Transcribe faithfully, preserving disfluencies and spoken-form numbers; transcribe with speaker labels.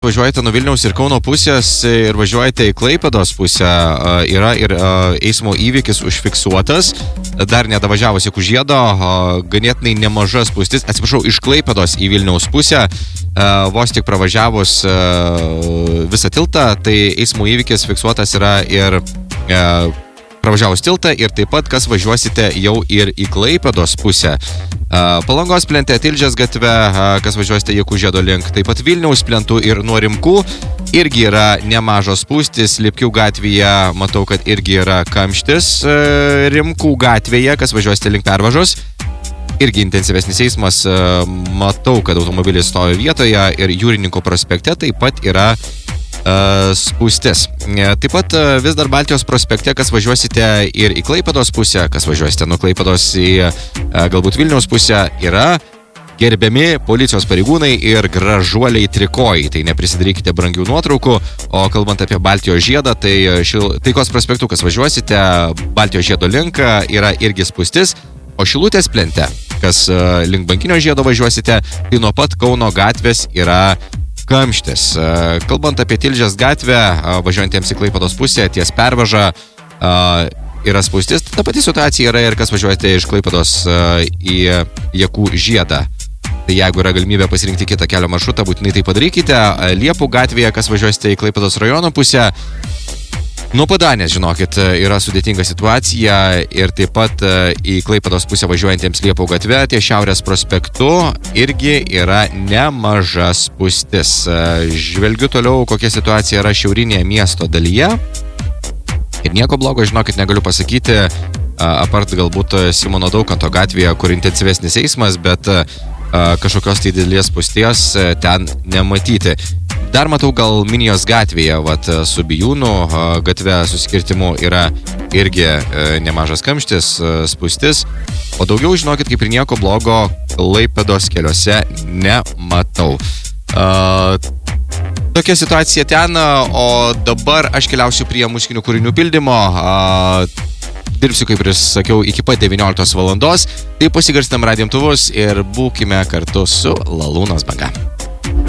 Speaker 1: važiuojate nuo Vilniaus ir Kauno pusės ir važiuojate į Klaipėdos pusę, yra ir eismo įvykis užfiksuotas, dar nedavažiavus į Kužiedo, ganėtinai nemaža spūstis, atsiprašau, iš Klaipėdos į Vilniaus pusę, vos tik pravažiavus visą tiltą, tai eismo įvykis fiksuotas yra ir pravažiavus tiltą ir taip pat, kas važiuosite jau ir į Klaipėdos pusę. Palangos plente Tilžės gatve, kas važiuosite į Kužiedo link, taip pat Vilniaus plentų ir nuo Rimkų irgi yra nemažos spūstis. Lipkių gatvėje matau, kad irgi yra kamštis. Rimkų gatvėje, kas važiuosite link Pervažos, irgi intensyvesnis eismas. Matau, kad automobilis stovi vietoje ir Jūrininkų prospekte taip pat yra spūstis. Taip pat vis dar Baltijos prospekte, kas važiuosite ir į Klaipėdos pusę, kas važiuosite nuo Klaipėdos į galbūt Vilniaus pusę, yra gerbiami policijos pareigūnai ir gražuoliai trikojai. Tai neprisidarykite brangių nuotraukų, o kalbant apie Baltijos žiedą, tai šil... Taikos prospektu, kas važiuosite, Baltijos žiedo link yra irgi spūstis, o Šilutės plente, kas link Bankinio žiedo važiuosite, tai nuo pat Kauno gatvės yra kamštis. Kalbant apie Tilžės gatvę, važiuojantiems į Klaipėdos pusę, ties Pervažą yra spūstis. Ta pati situacija yra ir kas važiuojate iš Klaipėdos į Jakų žiedą. Tai jeigu yra galimybė pasirinkti kitą kelio maršrutą, būtinai tai padarykite. Liepų gatvėje, kas važiuosite į Klaipėdos rajono pusę, nuo Padanės, žinokit, yra sudėtinga situacija ir taip pat į Klaipėdos pusę važiuojantiems Liepų gatve, ties Šiaurės prospektu irgi yra nemaža spūstis. Žvelgiu toliau, kokia situacija yra šiaurinėje miesto dalyje. Ir nieko blogo, žinokit, negaliu pasakyti, apart galbūt Simono Daukanto gatvėje, kur intensyvesnis eismas, bet kažkokios tai didelės spūsties ten nematyti. Dar matau, gal Minijos gatvėje, vat, su Bijūnų gatve susikirtimu yra irgi nemažas kamštis, spūstis, o daugiau, žinokit, kaip ir nieko blogo Klaipėdos keliuose nematau. Tokia situacija ten, o dabar aš keliausiu prie muzikinių kūrinių pildymo. Dirbsiu, kaip ir sakiau, iki pat devynioliktos valandos. Tai pasigarstam radijo imtuvus ir būkime kartu su Lalūnos banga.